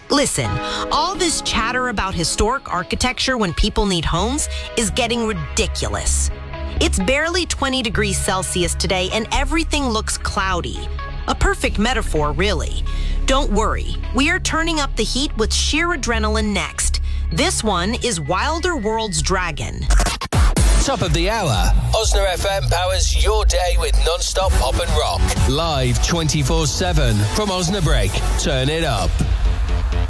Listen, all this chatter about historic architecture when people need homes is getting ridiculous. It's barely 20 degrees Celsius today and everything looks cloudy. A perfect metaphor, really. Don't worry, we are turning up the heat with sheer adrenaline next. This one is Wilder World's Dragon. Top of the hour, Osna FM powers your day with non-stop pop and rock. Live 24/7 from Osnabrück. Turn it up.